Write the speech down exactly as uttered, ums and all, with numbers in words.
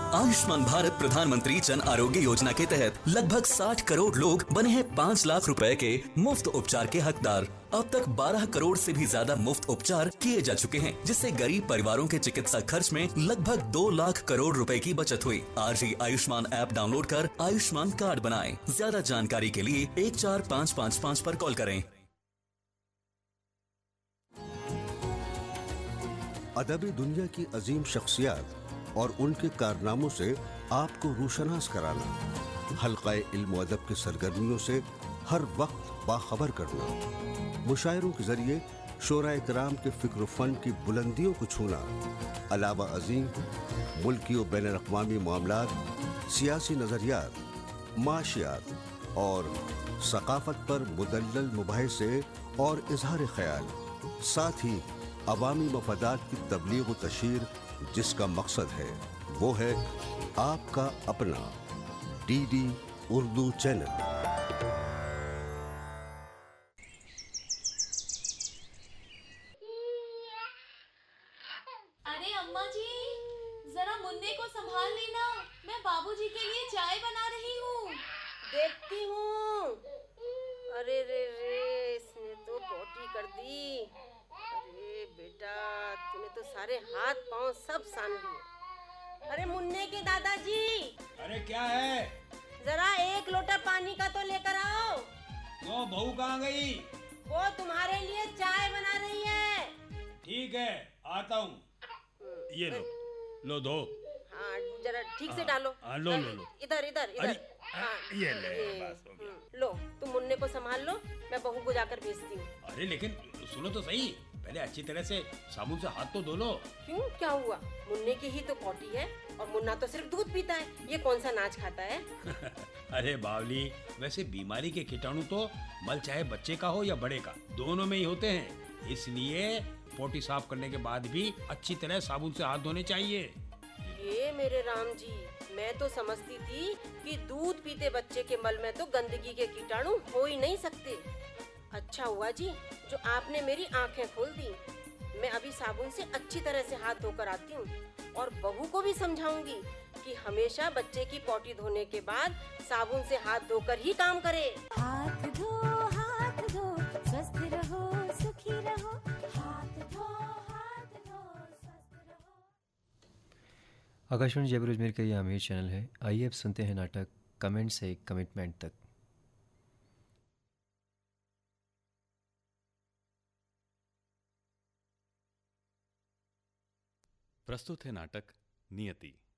आयुष्मान भारत प्रधानमंत्री जन आरोग्य योजना के तहत लगभग साठ करोड़ लोग बने हैं पाँच लाख रुपए के मुफ्त उपचार के हकदार। अब तक बारह करोड़ से भी ज्यादा मुफ्त उपचार किए जा चुके हैं, जिससे गरीब परिवारों के चिकित्सा खर्च में लगभग दो लाख करोड़ रुपए की बचत हुई। आज ही आयुष्मान ऐप डाउनलोड कर आयुष्मान कार्ड बनाएं। ज्यादा जानकारी के लिए एक चार पाँच पाँच पाँच पर कॉल करें। अदबी दुनिया की अजीम शख्सियात और उनके कारनामों से आपको रोशनास कराना, हल्क़ाए इल्म व अदब की सरगर्मियों से हर वक्त बाखबर करना, मुशायरों के जरिए शोराए किराम के फिक्र फन की बुलंदियों को छूना, अलावा अजीम मुल्की व बैनुल अक़वामी मामलात, सियासी नज़रियात, माशियात और सकाफत पर मुदल्लल मुबाहिसे और इजहार ख्याल, साथ ही अवामी मफादात की तबलीग व तशहीर, जिसका मकसद है वो है आपका अपना डीडी उर्दू चैनल। अरे अम्मा जी, जरा मुन्ने को संभाल लेना, मैं बाबूजी के लिए चाय बना रही हूँ। देखती हूँ। अरे रे रे, इसने तो पोटी कर दी। अरे बेटा, तूने तो सारे हाथ पांव सब सान लिए। अरे मुन्ने के दादाजी। अरे क्या है? जरा एक लोटा पानी का तो लेकर आओ। क्यों, बहू कहाँ गई? वो तुम्हारे लिए चाय बना रही है। ठीक है, आता हूँ। ये लो, लो दो। हाँ, जरा ठीक से डालो। हाँ, लो लो लो। इधर इधर इधर। हाँ, ये ले, बस हो गया। लो, तुम मुन्ने को संभाल लो, मैं बहू को जाकर भेजती हूँ। अरे लेकिन सुनो तो सही, पहले अच्छी तरह से साबुन से हाथ तो धो लो। क्यों, क्या हुआ? मुन्ने की ही तो पोटी है और मुन्ना तो सिर्फ दूध पीता है, ये कौन सा नाच खाता है? अरे बावली, वैसे बीमारी के कीटाणु तो मल चाहे बच्चे का हो या बड़े का, दोनों में ही होते हैं। इसलिए पोटी साफ करने के बाद भी अच्छी तरह साबुन से हाथ धोने चाहिए। ये मेरे राम जी, मैं तो समझती थी कि दूध पीते बच्चे के मल में तो गंदगी के कीटाणु हो ही नहीं सकते। अच्छा हुआ जी जो आपने मेरी आंखें खोल दी। मैं अभी साबुन से अच्छी तरह से हाथ धोकर आती हूँ और बहू को भी समझाऊंगी कि हमेशा बच्चे की पोटी धोने के बाद साबुन से हाथ धोकर ही काम करे। हाथ धो हाथ धो स्वस्थ रहो सुखी रहो, हाथ धो हाथ धो स्वस्थ रहो। आकाशवाणी जयपुर अजमेर का ये आमिर चैनल है। आइए अब सुनते हैं नाटक कमेंट से कमिटमेंट तक। प्रस्तुत है नाटक नियति।